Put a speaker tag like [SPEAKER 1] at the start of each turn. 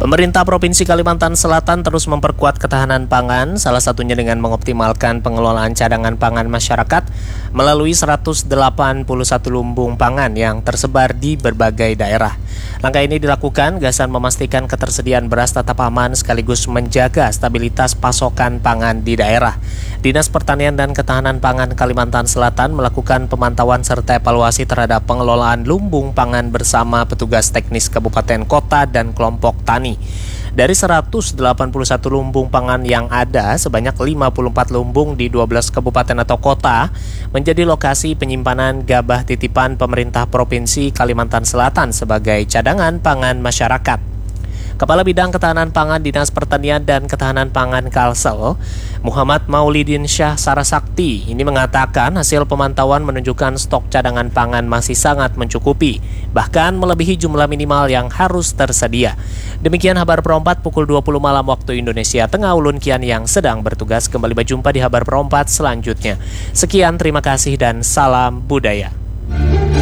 [SPEAKER 1] Pemerintah Provinsi Kalimantan Selatan terus memperkuat ketahanan pangan, salah satunya dengan mengoptimalkan pengelolaan cadangan pangan masyarakat melalui 181 lumbung pangan yang tersebar di berbagai daerah. Langkah ini dilakukan gasan memastikan ketersediaan beras tetap aman sekaligus menjaga stabilitas pasokan pangan di daerah. Dinas Pertanian dan Ketahanan Pangan Kalimantan Selatan melakukan pemantauan serta evaluasi terhadap pengelolaan lumbung pangan bersama petugas teknis kabupaten kota dan kelompok tani. Dari 181 lumbung pangan yang ada, sebanyak 54 lumbung di 12 kabupaten atau kota menjadi lokasi penyimpanan gabah titipan pemerintah Provinsi Kalimantan Selatan sebagai cadangan pangan masyarakat. Kepala Bidang Ketahanan Pangan Dinas Pertanian dan Ketahanan Pangan Kalsel, Muhammad Maulidin Syah Sarasakti, ini mengatakan hasil pemantauan menunjukkan stok cadangan pangan masih sangat mencukupi, bahkan melebihi jumlah minimal yang harus tersedia. Demikian Habar Perempat pukul 20 malam waktu Indonesia Tengah. Ulun Kian yang sedang bertugas kembali berjumpa di Habar Perempat selanjutnya. Sekian, terima kasih dan salam budaya.